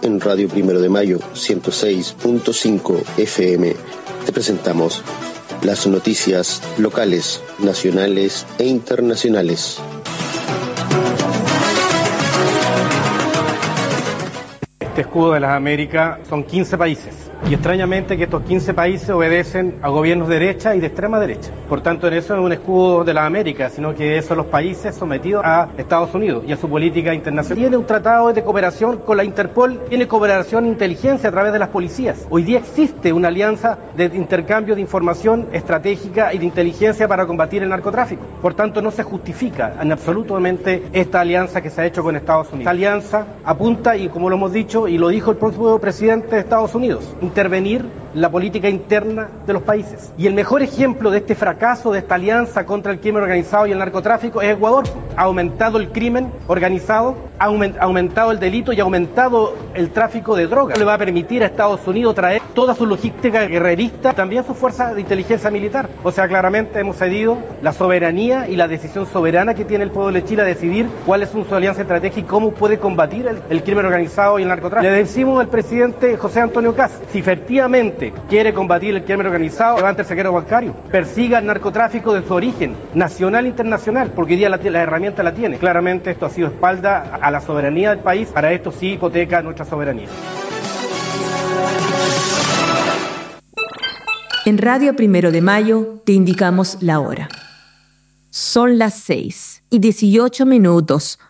en Radio Primero de Mayo 106.5 FM te presentamos las noticias locales, nacionales e internacionales. Este escudo de las Américas son 15 países. Y extrañamente que estos 15 países obedecen a gobiernos de derecha y de extrema derecha. Por tanto, en eso no es un escudo de las Américas, sino que son los países sometidos a Estados Unidos y a su política internacional. Tiene un tratado de cooperación con la Interpol, tiene cooperación e inteligencia a través de las policías. Hoy día existe una alianza de intercambio de información estratégica y de inteligencia para combatir el narcotráfico. Por tanto, no se justifica en absolutamente esta alianza que se ha hecho con Estados Unidos. Esta alianza apunta, y como lo hemos dicho, y lo dijo el propio presidente de Estados Unidos, intervenir la política interna de los países. Y el mejor ejemplo de este fracaso, de esta alianza contra el crimen organizado y el narcotráfico es Ecuador. Ha aumentado el crimen organizado, ha aumentado el delito y ha aumentado el tráfico de drogas. Le va a permitir a Estados Unidos traer toda su logística guerrerista, también su fuerza de inteligencia militar. O sea, claramente hemos cedido la soberanía y la decisión soberana que tiene el pueblo de Chile a decidir cuál es su alianza estratégica y cómo puede combatir el crimen organizado y el narcotráfico. Le decimos al presidente José Antonio Kast, si efectivamente quiere combatir el crimen organizado, levante el secreto bancario, persiga el narcotráfico de su origen, nacional e internacional, porque hoy día la herramienta la tiene. Claramente esto ha sido espalda a la soberanía del país, para esto sí hipoteca nuestra soberanía. En Radio Primero de Mayo te indicamos la hora. Son las 6:18.